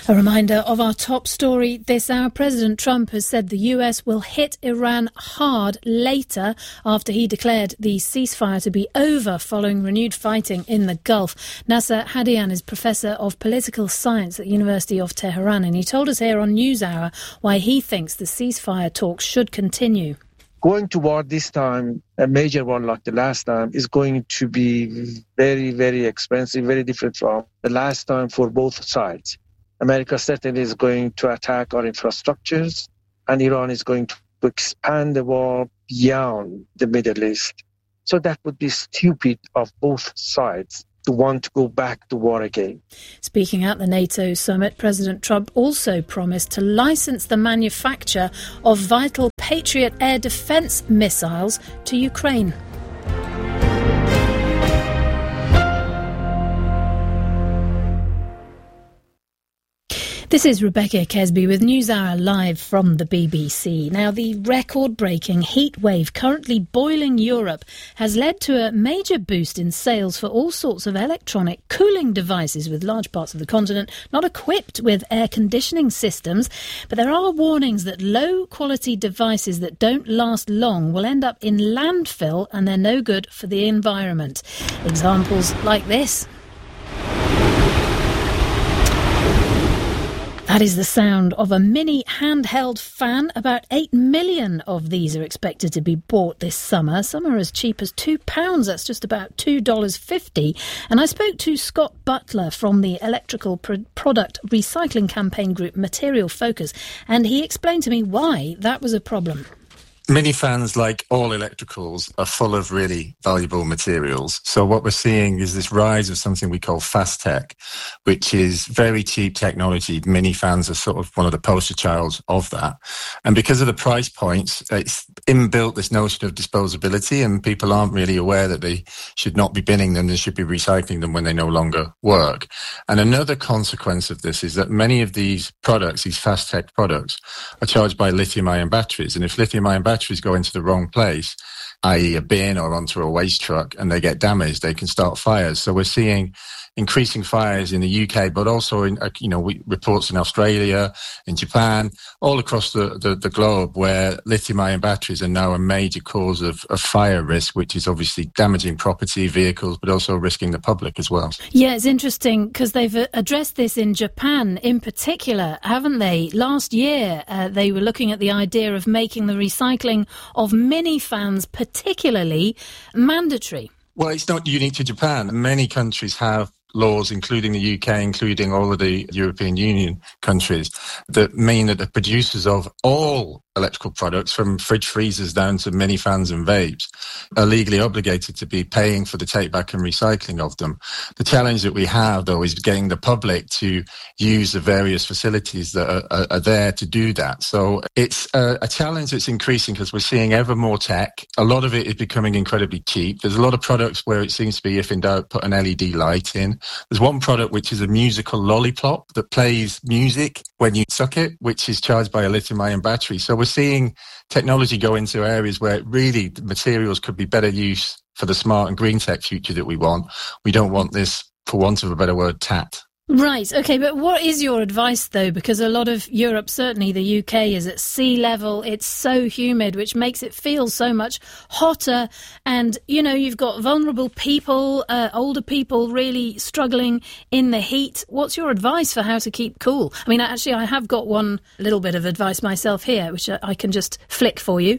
A reminder of our top story this hour. President Trump has said the US will hit Iran hard later after he declared the ceasefire to be over following renewed fighting in the Gulf. Nasser Hadian is Professor of Political Science at the University of Tehran, and he told us here on NewsHour why he thinks the ceasefire talks should continue. Going to war this time, a major war like the last time, is going to be very, very expensive, very different from the last time for both sides. America certainly is going to attack our infrastructures, and Iran is going to expand the war beyond the Middle East. So that would be stupid of both sides to want to go back to war again. Speaking at the NATO summit, President Trump also promised to license the manufacture of vital Patriot air defence missiles to Ukraine. This is Rebecca Kesby with NewsHour live from the BBC. Now, the record-breaking heat wave currently boiling Europe has led to a major boost in sales for all sorts of electronic cooling devices, with large parts of the continent not equipped with air conditioning systems. But there are warnings that low-quality devices that don't last long will end up in landfill, and they're no good for the environment. Examples like this. That is the sound of a mini handheld fan. About 8 million of these are expected to be bought this summer. Some are as cheap as £2. That's just about $2.50. And I spoke to Scott Butler from the electrical product recycling campaign group Material Focus, and he explained to me why that was a problem. Mini fans, like all electricals, are full of really valuable materials. So what we're seeing is this rise of something we call fast tech, which is very cheap technology. Mini fans are sort of one of the poster childs of that. And because of the price points, it's inbuilt this notion of disposability, and people aren't really aware that they should not be binning them. They should be recycling them when they no longer work. And another consequence of this is that many of these products, these fast tech products, are charged by lithium-ion batteries. And if lithium-ion batteries go into the wrong place, i.e. a bin or onto a waste truck, and they get damaged, they can start fires. So we're seeing increasing fires in the UK, but also in, reports in Australia, in Japan, all across the globe, where lithium-ion batteries are now a major cause of fire risk, which is obviously damaging property, vehicles, but also risking the public as well. Yeah, it's interesting because they've addressed this in Japan in particular, haven't they? Last year, they were looking at the idea of making the recycling of mini fans particularly mandatory. Well, it's not unique to Japan. Many countries have laws, including the UK, including all of the European Union countries, that mean that the producers of all electrical products, from fridge freezers down to mini fans and vapes, are legally obligated to be paying for the take back and recycling of them. The challenge that we have, though, is getting the public to use the various facilities that are there to do that. So it's a challenge that's increasing because we're seeing ever more tech. A lot of it is becoming incredibly cheap. There's a lot of products where it seems to be, if in doubt, put an LED light in. There's one product which is a musical lollipop that plays music when you suck it, which is charged by a lithium-ion battery. So we're seeing technology go into areas where really the materials could be better used for the smart and green tech future that we want. We don't want this, for want of a better word, tat. Right, OK, but what is your advice, though? Because a lot of Europe, certainly the UK, is at sea level. It's so humid, which makes it feel so much hotter. And, you've got vulnerable people, older people really struggling in the heat. What's your advice for how to keep cool? I mean, actually, I have got one little bit of advice myself here, which I can just flick for you.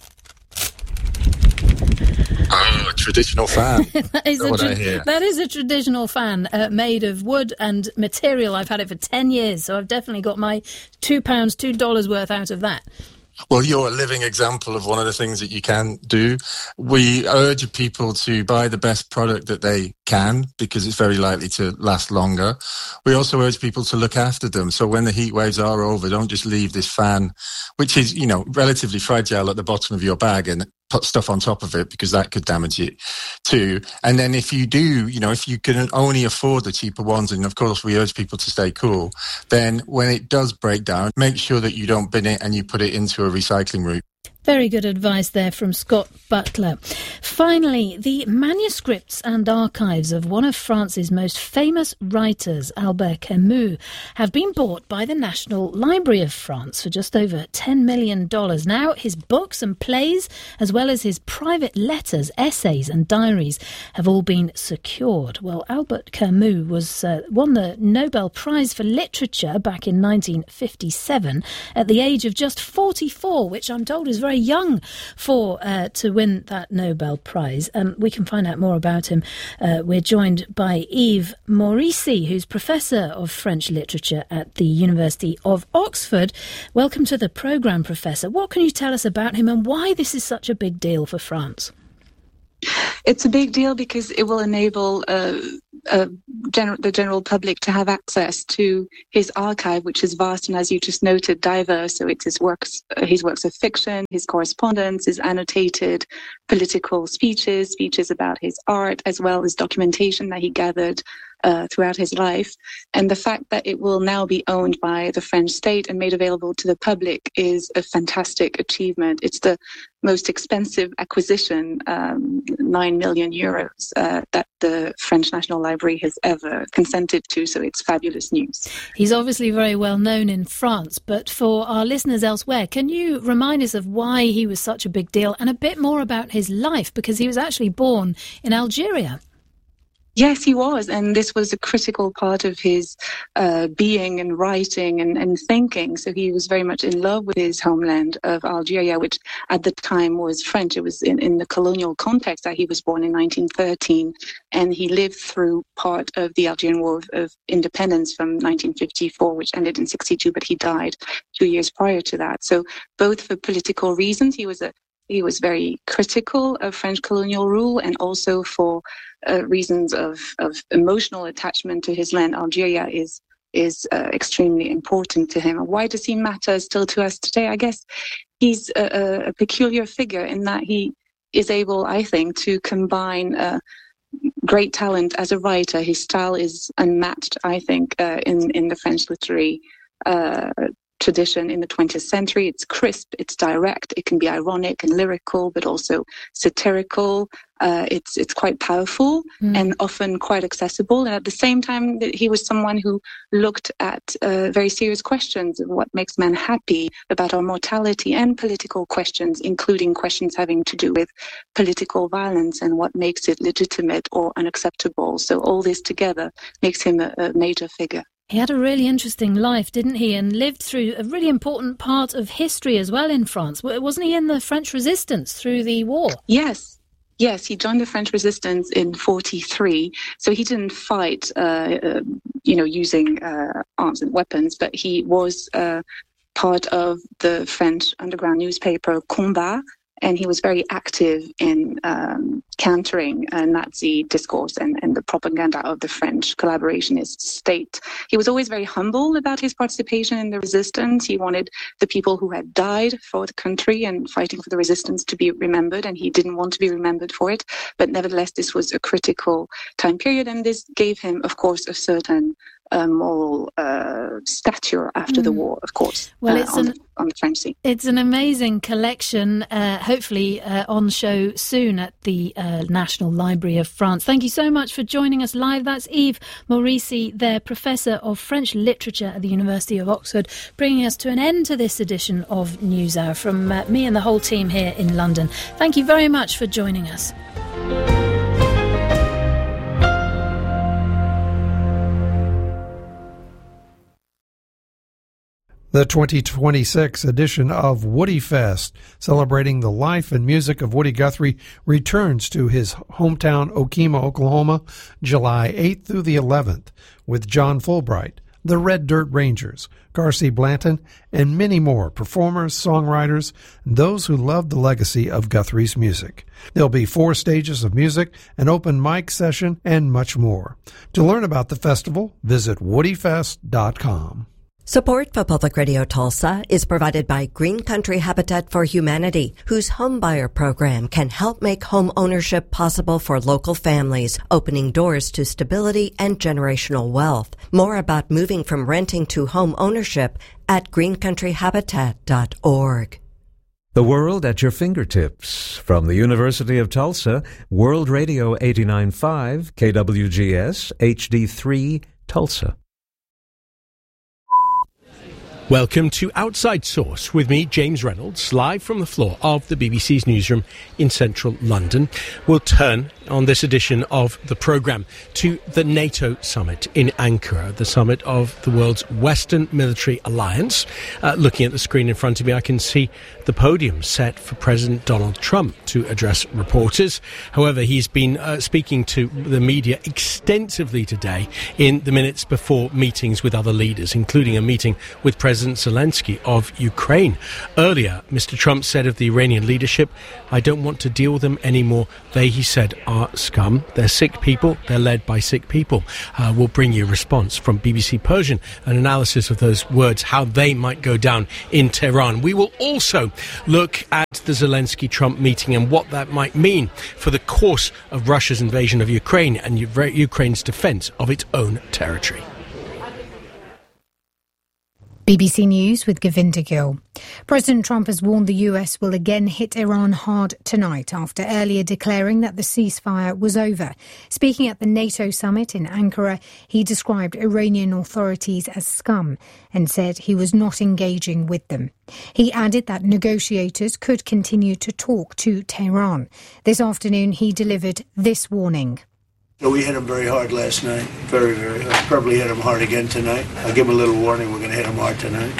Oh, a traditional fan. That is a traditional fan made of wood and material. I've had it for 10 years, so I've definitely got my $2 worth out of that. Well, you're a living example of one of the things that you can do. We urge people to buy the best product that they can, because it's very likely to last longer. We also urge people to look after them. So when the heat waves are over, don't just leave this fan, which is, relatively fragile, at the bottom of your bag and put stuff on top of it, because that could damage it too. And then if you do, if you can only afford the cheaper ones, and of course we urge people to stay cool, then when it does break down, make sure that you don't bin it and you put it into a recycling route. Very good advice there from Scott Butler. Finally, the manuscripts and archives of one of France's most famous writers, Albert Camus, have been bought by the National Library of France for just over $10 million. Now, his books and plays, as well as his private letters, essays and diaries, have all been secured. Well, Albert Camus won the Nobel Prize for Literature back in 1957 at the age of just 44, which I'm told is very young to win that Nobel Prize. We can find out more about him. We're joined by Yves Mauricy, who's Professor of French Literature at the University of Oxford. Welcome to the programme, Professor. What can you tell us about him and why this is such a big deal for France? It's a big deal because it will enable the general public to have access to his archive, which is vast and, as you just noted, diverse. So it's his works of fiction, his correspondence, his annotated political speeches about his art, as well as documentation that he gathered throughout his life. And the fact that it will now be owned by the French state and made available to the public is a fantastic achievement. It's the most expensive acquisition, 9 million euros, that the French National Library has ever consented to. So it's fabulous news. He's obviously very well known in France, but for our listeners elsewhere, can you remind us of why he was such a big deal and a bit more about his life? Because he was actually born in Algeria. Yes, he was. And this was a critical part of his being and writing and thinking. So he was very much in love with his homeland of Algeria, which at the time was French. It was in the colonial context that he was born in 1913. And he lived through part of the Algerian War of Independence from 1954, which ended in 1962, but he died 2 years prior to that. So both for political reasons, he was very critical of French colonial rule, and also for reasons of emotional attachment to his land. Algeria is extremely important to him. Why does he matter still to us today? I guess he's a peculiar figure in that he is able, I think, to combine great talent as a writer. His style is unmatched, I think, in the French literary tradition in the 20th century. It's crisp, it's direct, it can be ironic and lyrical, but also satirical. It's quite powerful and often quite accessible. And at the same time, he was someone who looked at very serious questions of what makes man happy, about our mortality, and political questions, including questions having to do with political violence and what makes it legitimate or unacceptable. So all this together makes him a major figure. He had a really interesting life, didn't he? And lived through a really important part of history as well in France. Wasn't he in the French resistance through the war? Yes, he joined the French resistance in 1943. So he didn't fight, using arms and weapons, but he was part of the French underground newspaper Combat, and he was very active in countering Nazi discourse and the propaganda of the French collaborationist state. He was always very humble about his participation in the resistance. He wanted the people who had died for the country and fighting for the resistance to be remembered, and he didn't want to be remembered for it. But nevertheless, this was a critical time period, and this gave him, of course, a certain moral stature after the war, of course, well, it's on the French scene. It's an amazing collection, hopefully on show soon at the National Library of France. Thank you so much for joining us live. That's Yves Mauricy, there, Professor of French Literature at the University of Oxford, bringing us to an end to this edition of NewsHour from me and the whole team here in London. Thank you very much for joining us. The 2026 edition of Woody Fest, celebrating the life and music of Woody Guthrie, returns to his hometown Okemah, Oklahoma, July 8th through the 11th, with John Fulbright, the Red Dirt Rangers, Garcy Blanton, and many more performers, songwriters, and those who love the legacy of Guthrie's music. There'll be 4 stages of music, an open mic session, and much more. To learn about the festival, visit woodyfest.com. Support for Public Radio Tulsa is provided by Green Country Habitat for Humanity, whose homebuyer program can help make home ownership possible for local families, opening doors to stability and generational wealth. More about moving from renting to home ownership at greencountryhabitat.org. The world at your fingertips. From the University of Tulsa, World Radio 89.5, KWGS, HD3, Tulsa. Welcome to Outside Source with me, James Reynolds, live from the floor of the BBC's newsroom in central London. We'll turn on this edition of the programme to the NATO summit in Ankara, the summit of the world's Western military alliance. Looking at the screen in front of me, I can see the podium set for President Donald Trump to address reporters. However, he's been speaking to the media extensively today in the minutes before meetings with other leaders, including a meeting with President Zelensky of Ukraine. Earlier, Mr. Trump said of the Iranian leadership, "I don't want to deal with them anymore. They," he said, "are scum. They're sick people. They're led by sick people." We'll bring you a response from BBC Persian, an analysis of those words, how they might go down in Tehran. We will also look at the Zelensky-Trump meeting and what that might mean for the course of Russia's invasion of Ukraine and Ukraine's defence of its own territory. BBC News with Govinda Gill. President Trump has warned the US will again hit Iran hard tonight after earlier declaring that the ceasefire was over. Speaking at the NATO summit in Ankara, he described Iranian authorities as scum and said he was not engaging with them. He added that negotiators could continue to talk to Tehran. This afternoon, he delivered this warning. We hit him very hard last night, very, very hard. Probably hit him hard again tonight. I'll give him a little warning, we're going to hit him hard tonight.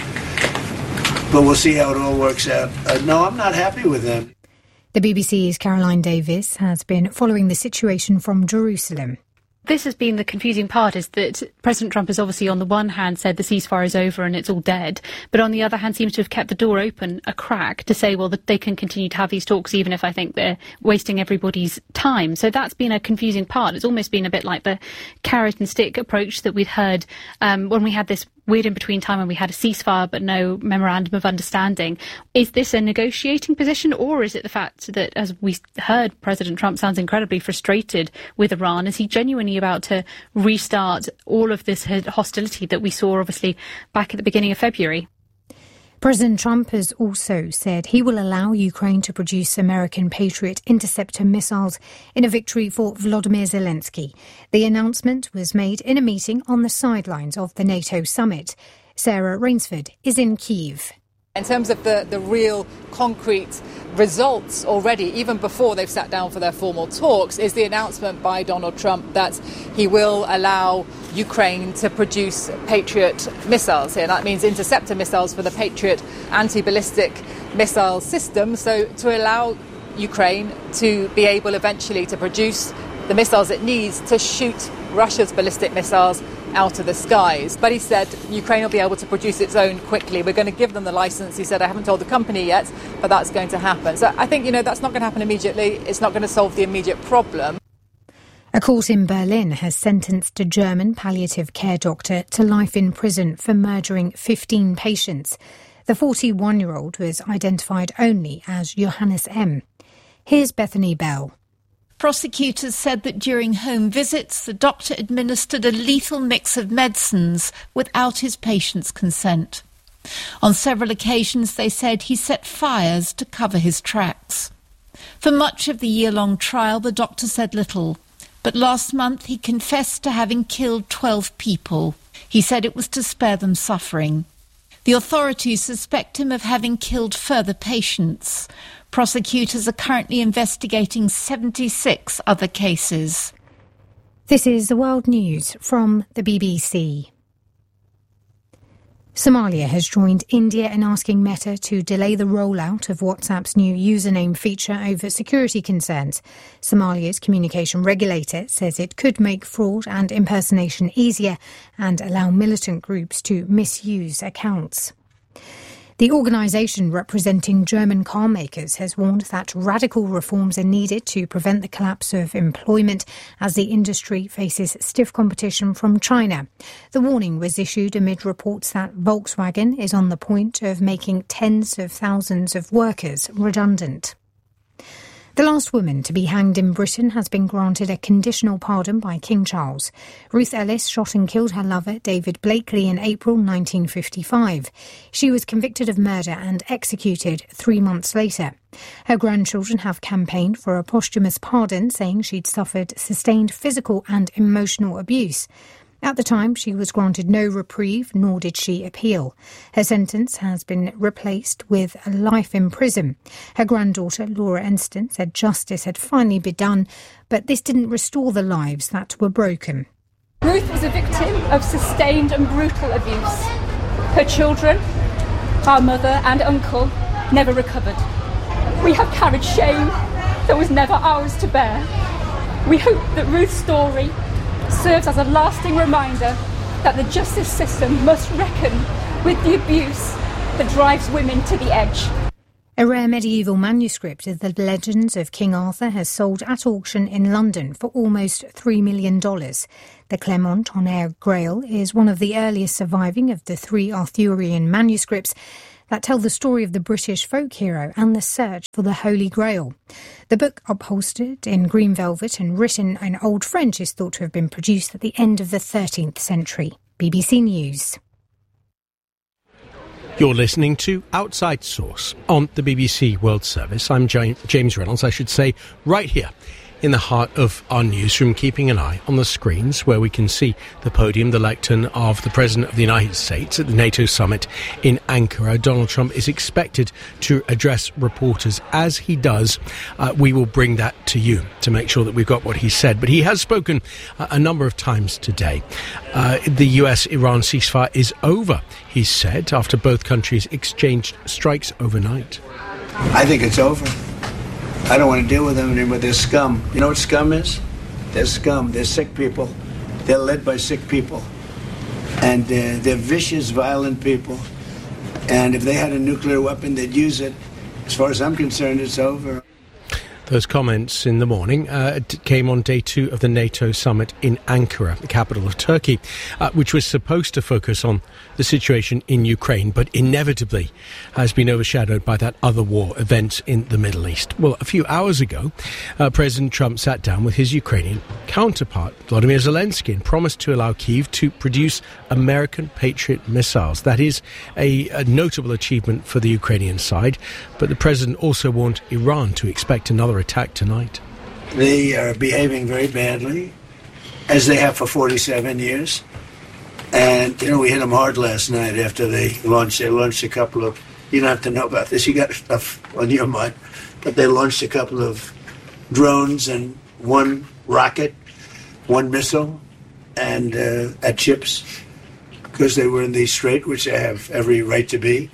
But we'll see how it all works out. No, I'm not happy with them. The BBC's Caroline Davis has been following the situation from Jerusalem. This has been the confusing part, is that President Trump has obviously on the one hand said the ceasefire is over and it's all dead, but on the other hand seems to have kept the door open a crack to say, well, that they can continue to have these talks even if I think they're wasting everybody's time. So that's been a confusing part. It's almost been a bit like the carrot and stick approach that we'd heard when we had this weird in-between time when we had a ceasefire but no memorandum of understanding. Is this a negotiating position, or is it the fact that, as we heard, President Trump sounds incredibly frustrated with Iran? Is he genuinely about to restart all of this hostility that we saw, obviously, back at the beginning of February? President Trump has also said he will allow Ukraine to produce American Patriot interceptor missiles in a victory for Volodymyr Zelensky. The announcement was made in a meeting on the sidelines of the NATO summit. Sarah Rainsford is in Kyiv. In terms of the real concrete results already, even before they've sat down for their formal talks, is the announcement by Donald Trump that he will allow Ukraine to produce Patriot missiles here. That means interceptor missiles for the Patriot anti-ballistic missile system. So to allow Ukraine to be able eventually to produce the missiles it needs to shoot Russia's ballistic missiles out of the skies. But he said Ukraine will be able to produce its own quickly. We're going to give them the license. He said, I haven't told the company yet, but that's going to happen. So I think, that's not going to happen immediately. It's not going to solve the immediate problem. A court in Berlin has sentenced a German palliative care doctor to life in prison for murdering 15 patients. The 41-year-old was identified only as Johannes M. Here's Bethany Bell. Prosecutors said that during home visits, the doctor administered a lethal mix of medicines without his patient's consent. On several occasions, they said he set fires to cover his tracks. For much of the year-long trial, the doctor said little, but last month he confessed to having killed 12 people. He said it was to spare them suffering. The authorities suspect him of having killed further patients. Prosecutors are currently investigating 76 other cases. This is the World News from the BBC. Somalia has joined India in asking Meta to delay the rollout of WhatsApp's new username feature over security concerns. Somalia's communication regulator says it could make fraud and impersonation easier and allow militant groups to misuse accounts. The organisation representing German car makers has warned that radical reforms are needed to prevent the collapse of employment as the industry faces stiff competition from China. The warning was issued amid reports that Volkswagen is on the point of making tens of thousands of workers redundant. The last woman to be hanged in Britain has been granted a conditional pardon by King Charles. Ruth Ellis shot and killed her lover, David Blakely, in April 1955. She was convicted of murder and executed 3 months later. Her grandchildren have campaigned for a posthumous pardon, saying she'd suffered sustained physical and emotional abuse. At the time, she was granted no reprieve, nor did she appeal. Her sentence has been replaced with life in prison. Her granddaughter, Laura Enston, said justice had finally been done, but this didn't restore the lives that were broken. Ruth was a victim of sustained and brutal abuse. Her children, our mother and uncle, never recovered. We have carried shame that was never ours to bear. We hope that Ruth's story serves as a lasting reminder that the justice system must reckon with the abuse that drives women to the edge. A rare medieval manuscript of the legends of King Arthur has sold at auction in London for almost $3 million. The Clermont-Tonnerre Grail is one of the earliest surviving of the 3 Arthurian manuscripts that tell the story of the British folk hero and the search for the Holy Grail. The book, upholstered in green velvet and written in Old French, is thought to have been produced at the end of the 13th century. BBC News. You're listening to Outside Source on the BBC World Service. I'm James Reynolds, I should say, right here in the heart of our newsroom, keeping an eye on the screens where we can see the podium, the lectern of the President of the United States at the NATO summit in Ankara. Donald Trump is expected to address reporters. As he does, we will bring that to you to make sure that we've got what he said. But he has spoken a number of times today. The US-Iran ceasefire is over, he said, after both countries exchanged strikes overnight. I think it's over. I don't want to deal with them anymore. They're scum. You know what scum is? They're scum. They're sick people. They're led by sick people. And they're vicious, violent people. And if they had a nuclear weapon, they'd use it. As far as I'm concerned, it's over. Those comments in the morning came on day 2 of the NATO summit in Ankara, the capital of Turkey, which was supposed to focus on the situation in Ukraine, but inevitably has been overshadowed by that other war, events in the Middle East. Well, a few hours ago, President Trump sat down with his Ukrainian counterpart, Volodymyr Zelensky, and promised to allow Kyiv to produce American Patriot missiles. That is a notable achievement for the Ukrainian side, but the president also warned Iran to expect another attack tonight. They are behaving very badly, as they have for 47 years. And, you know, we hit them hard last night after they launched a couple of, you don't have to know about this, you got stuff on your mind, but they launched a couple of drones and 1 rocket, 1 missile, and at ships, because they were in the strait, which they have every right to be.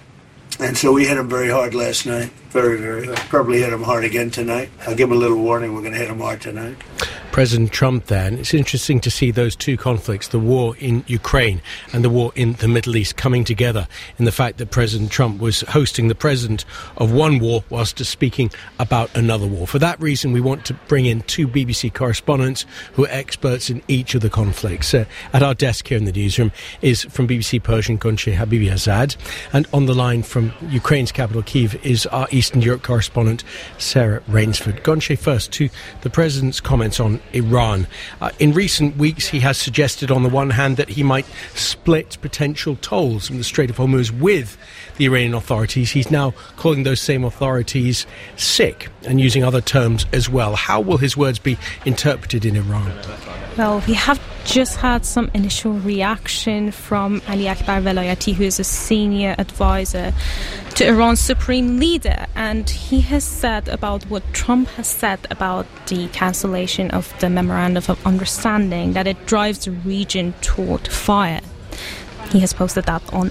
And so we hit them very hard last night. Very, very hard. Probably hit them hard again tonight. I'll give them a little warning. We're going to hit them hard tonight. President Trump then, it's interesting to see those two conflicts, the war in Ukraine and the war in the Middle East, coming together in the fact that President Trump was hosting the president of one war whilst speaking about another war. For that reason, we want to bring in 2 BBC correspondents who are experts in each of the conflicts. At our desk here in the newsroom is from BBC Persian, Gonche Habibizadeh, and on the line from Ukraine's capital, Kyiv, is our Eastern Europe correspondent, Sarah Rainsford. Gonche, first to the president's comments on Iran. In recent weeks, he has suggested on the one hand that he might split potential tolls from the Strait of Hormuz with the Iranian authorities. He's now calling those same authorities sick and using other terms as well. How will his words be interpreted in Iran? Well, we have just had some initial reaction from Ali Akbar Velayati, who is a senior advisor to Iran's supreme leader, and he has said about what Trump has said about the cancellation of the Memorandum of Understanding, that it drives the region toward fire. He has posted that on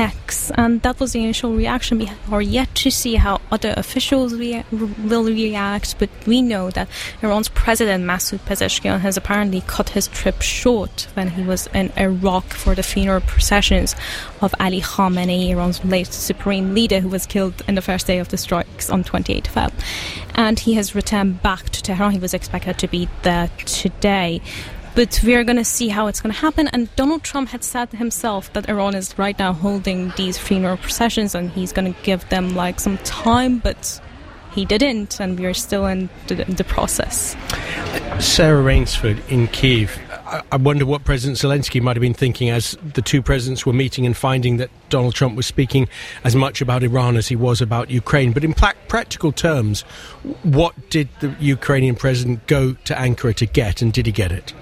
X, and that was the initial reaction. We are yet to see how other officials will react, but we know that Iran's president Masoud Pezeshkian has apparently cut his trip short when he was in Iraq for the funeral processions of Ali Khamenei, Iran's late supreme leader, who was killed in the first day of the strikes on 28 Feb. And he has returned back to Tehran. He was expected to be there today. But we're going to see how it's going to happen. And Donald Trump had said himself that Iran is right now holding these funeral processions and he's going to give them like some time. But he didn't, and we are still in the process. Sarah Rainsford in Kyiv. I wonder what President Zelensky might have been thinking as the two presidents were meeting and finding that Donald Trump was speaking as much about Iran as he was about Ukraine. But in practical terms, what did the Ukrainian president go to Ankara to get, and did he get it?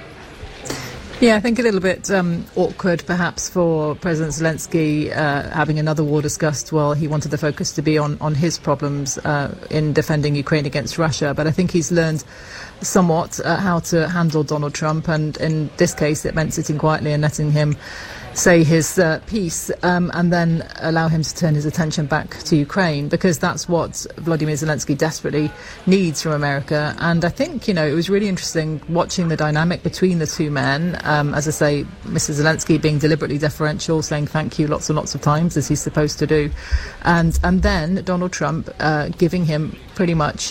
Yeah, I think a little bit awkward perhaps for President Zelensky having another war discussed while he wanted the focus to be on his problems in defending Ukraine against Russia. But I think he's learned somewhat how to handle Donald Trump, and in this case it meant sitting quietly and letting him say his piece and then allow him to turn his attention back to Ukraine, because that's what Vladimir Zelensky desperately needs from America. And I think, it was really interesting watching the dynamic between the two men. As I say, Mr. Zelensky being deliberately deferential, saying thank you lots and lots of times, as he's supposed to do. And then Donald Trump giving him pretty much,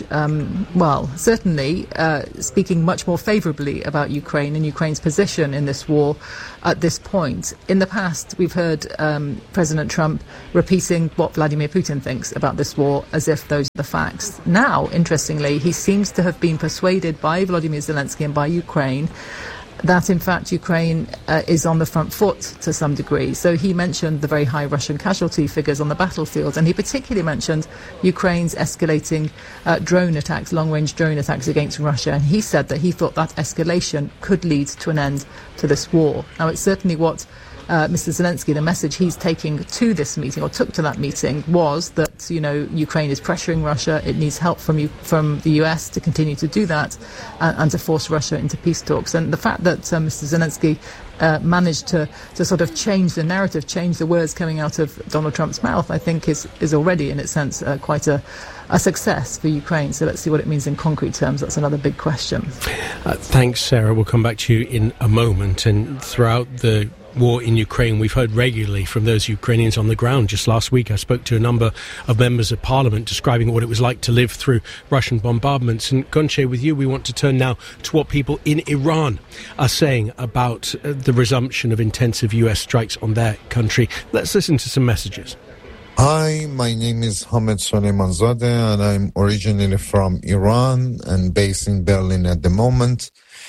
certainly speaking much more favourably about Ukraine and Ukraine's position in this war at this point. In the past, we've heard President Trump repeating what Vladimir Putin thinks about this war as if those are the facts. Now, interestingly, he seems to have been persuaded by Vladimir Zelensky and by Ukraine that, in fact, Ukraine is on the front foot to some degree. So he mentioned the very high Russian casualty figures on the battlefield, and he particularly mentioned Ukraine's escalating drone attacks, long-range drone attacks against Russia, and he said that he thought that escalation could lead to an end to this war. Now, it's certainly what Mr. Zelensky, the message he's taking to this meeting, or took to that meeting, was that, Ukraine is pressuring Russia. It needs help from the US to continue to do that and to force Russia into peace talks. And the fact that Mr. Zelensky managed to sort of change the narrative, change the words coming out of Donald Trump's mouth, I think is already, in its sense, quite a success for Ukraine. So let's see what it means in concrete terms. That's another big question. Thanks, Sarah. We'll come back to you in a moment. And throughout the war in Ukraine, we've heard regularly from those Ukrainians on the ground. Just last week I spoke to a number of members of parliament describing what it was like to live through Russian bombardments. And Gonche, with you, we want to turn now to what people in Iran are saying about the resumption of intensive US strikes on their country. Let's listen to some messages. Hi, my name is Hamed Soleimanzadeh and I'm originally from Iran and based in Berlin at the moment.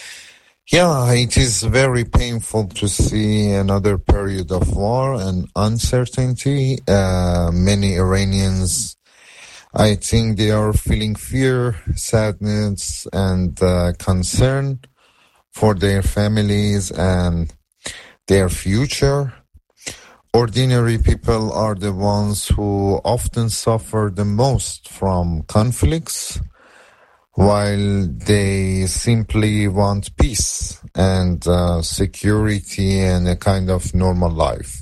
Yeah, it is very painful to see another period of war and uncertainty. Many Iranians, I think they are feeling fear, sadness, and concern for their families and their future. Ordinary people are the ones who often suffer the most from conflicts, while they simply want peace and security and a kind of normal life.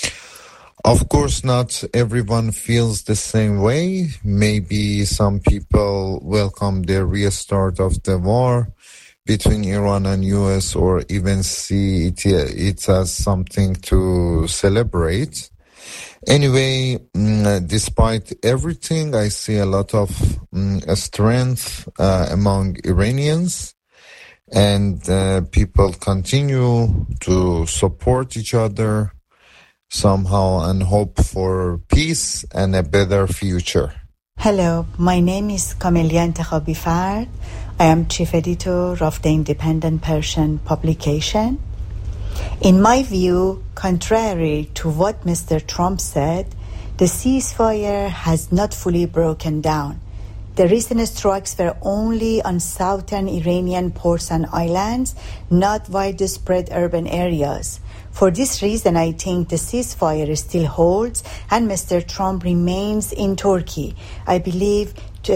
Of course, not everyone feels the same way. Maybe some people welcome the restart of the war between Iran and US, or even see it as something to celebrate. Anyway, despite everything, I see a lot of strength among Iranians, and people continue to support each other somehow and hope for peace and a better future. Hello, my name is Kamelia Entekhabi Fard. I am chief editor of the Independent Persian publication. In my view, contrary to what Mr. Trump said, the ceasefire has not fully broken down. The recent strikes were only on southern Iranian ports and islands, not widespread urban areas. For this reason, I think the ceasefire still holds and Mr. Trump remains in Turkey. I believe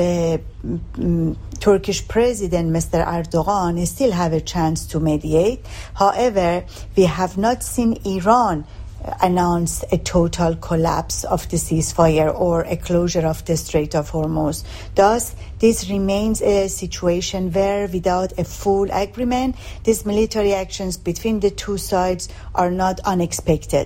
Turkish President Mr. Erdogan still have a chance to mediate. However, we have not seen Iran announce a total collapse of the ceasefire or a closure of the Strait of Hormuz. Thus, this remains a situation where, without a full agreement, these military actions between the two sides are not unexpected.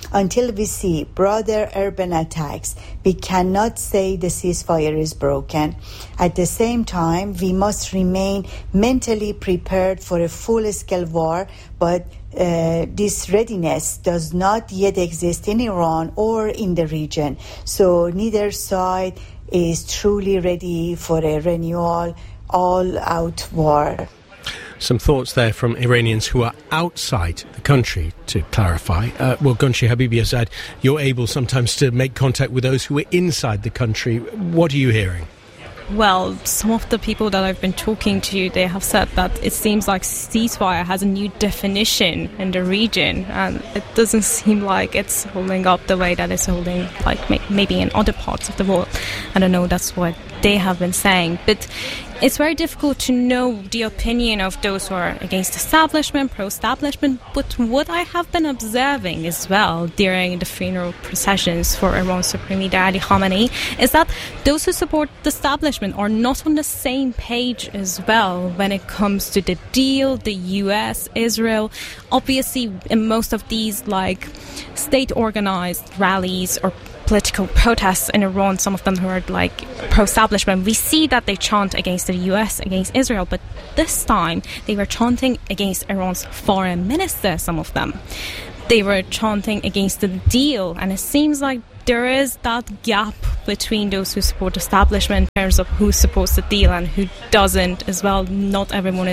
Until we see broader urban attacks, we cannot say the ceasefire is broken. At the same time, we must remain mentally prepared for a full-scale war, but this readiness does not yet exist in Iran or in the region. So neither side is truly ready for a renewal, all-out war. Some thoughts there from Iranians who are outside the country, to clarify. Well, Gunshi Habibi Azad, you're able sometimes to make contact with those who are inside the country. What are you hearing? Well, some of the people that I've been talking to, they have said that it seems like ceasefire has a new definition in the region, and it doesn't seem like it's holding up the way that it's holding, like maybe in other parts of the world. I don't know, that's what they have been saying. But it's very difficult to know the opinion of those who are against establishment, pro-establishment. But what I have been observing as well during the funeral processions for Iran's Supreme Leader Ali Khamenei is that those who support the establishment are not on the same page as well when it comes to the deal, the US, Israel. Obviously, in most of these like state-organized rallies or political protests in Iran, some of them who are like pro-establishment, we see that they chant against the US, against Israel, but this time they were chanting against Iran's foreign minister, some of them. They were chanting against the deal, and it seems like there is that gap between those who support establishment in terms of who supports the deal and who doesn't as well. Not everyone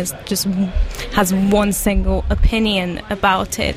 has one single opinion about it.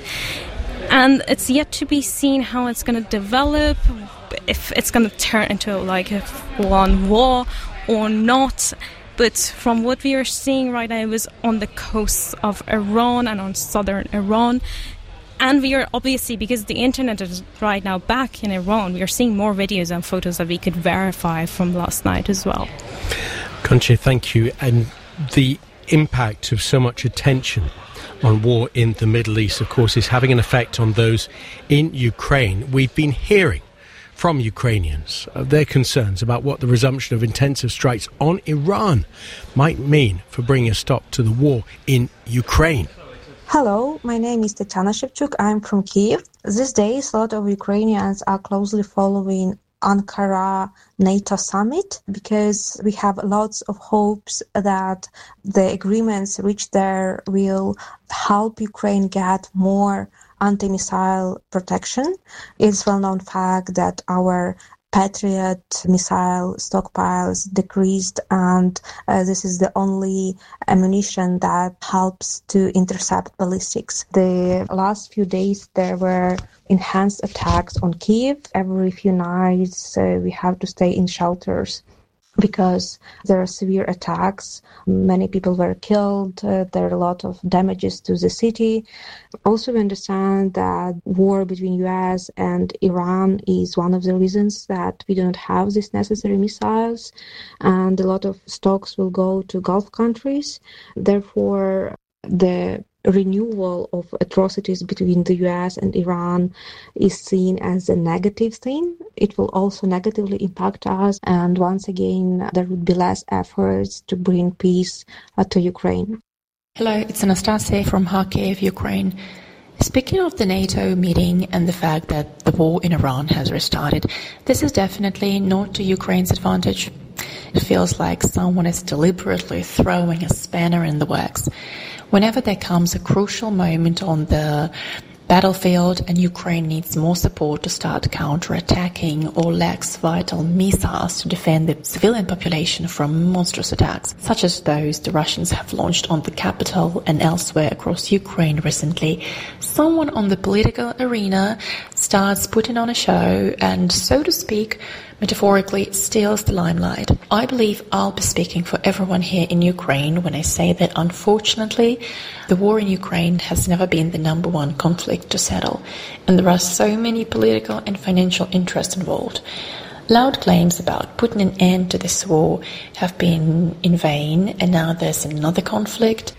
And it's yet to be seen how it's going to develop, if it's going to turn into like a full-on war or not. But from what we are seeing right now is on the coasts of Iran and on southern Iran. And we are obviously, because the internet is right now back in Iran, we are seeing more videos and photos that we could verify from last night as well. Concha, thank you. And the impact of so much attention on war in the Middle East, of course, is having an effect on those in Ukraine. We've been hearing from Ukrainians their concerns about what the resumption of intensive strikes on Iran might mean for bringing a stop to the war in Ukraine. Hello, my name is Tatiana Shevchuk. I'm from Kyiv. These days, a lot of Ukrainians are closely following Ankara NATO summit because we have lots of hopes that the agreements reached there will help Ukraine get more anti-missile protection. It's well-known fact that our Patriot missile stockpiles decreased, and this is the only ammunition that helps to intercept ballistics. The last few days there were enhanced attacks on Kyiv. Every few nights we have to stay in shelters because there are severe attacks. Many people were killed. There are a lot of damages to the city. Also, we understand that war between US and Iran is one of the reasons that we don't have these necessary missiles, and a lot of stocks will go to Gulf countries. Therefore, the renewal of atrocities between the US and Iran is seen as a negative thing. It will also negatively impact us, and once again there would be less efforts to bring peace to Ukraine. Hello, it's Anastasia from Kharkiv, Ukraine. Speaking of the NATO meeting and the fact that the war in Iran has restarted, this is definitely not to Ukraine's advantage. It feels like someone is deliberately throwing a spanner in the works. Whenever there comes a crucial moment on the battlefield and Ukraine needs more support to start counterattacking or lacks vital missiles to defend the civilian population from monstrous attacks, such as those the Russians have launched on the capital and elsewhere across Ukraine recently, someone on the political arena starts putting on a show and, so to speak, metaphorically steals the limelight. I believe I'll be speaking for everyone here in Ukraine when I say that, unfortunately, the war in Ukraine has never been the number one conflict to settle, and there are so many political and financial interests involved. Loud claims about putting an end to this war have been in vain, and now there's another conflict.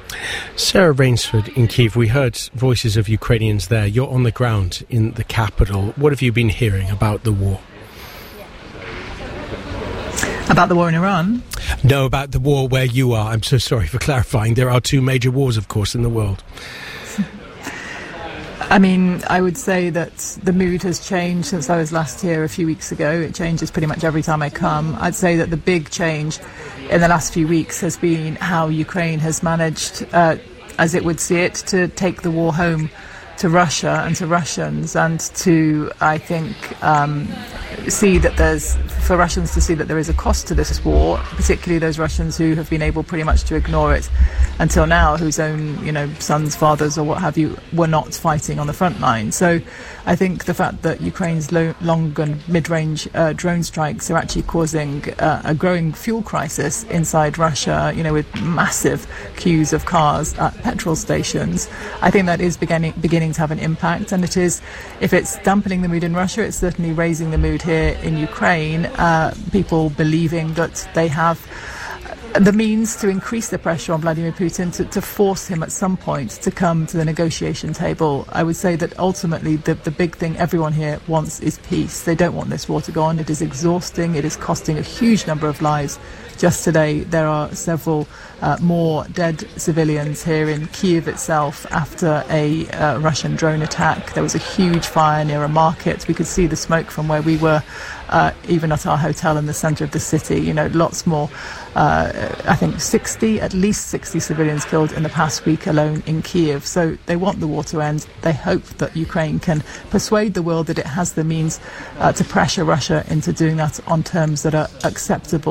Sarah Rainsford in Kyiv, we heard voices of Ukrainians there. You're on the ground in the capital. What have you been hearing about the war? About the war in Iran? No, about the war where you are. I'm so sorry for clarifying. There are two major wars, of course, in the world. I mean, I would say that the mood has changed since I was last here a few weeks ago. It changes pretty much every time I come. I'd say that the big change in the last few weeks has been how Ukraine has managed, as it would see it, to take the war home to Russia and to Russians, and to, I think, see that for Russians to see that there is a cost to this war, particularly those Russians who have been able pretty much to ignore it until now, whose own, sons, fathers, or what have you, were not fighting on the front line. So I think the fact that Ukraine's long and mid-range drone strikes are actually causing a growing fuel crisis inside Russia, with massive queues of cars at petrol stations, I think that is beginning to have an impact. And it is, if it's dampening the mood in Russia, it's certainly raising the mood here in Ukraine. People believing that they have the means to increase the pressure on Vladimir Putin to force him at some point to come to the negotiation table. I would say that ultimately the big thing everyone here wants is peace. They don't want this war to go on. It is exhausting. It is costing a huge number of lives. Just today, there are several more dead civilians here in Kyiv itself after a Russian drone attack. There was a huge fire near a market. We could see the smoke from where we were, even at our hotel in the centre of the city. Lots more. I think at least 60 civilians killed in the past week alone in Kyiv. So they want the war to end. They hope that Ukraine can persuade the world that it has the means to pressure Russia into doing that on terms that are acceptable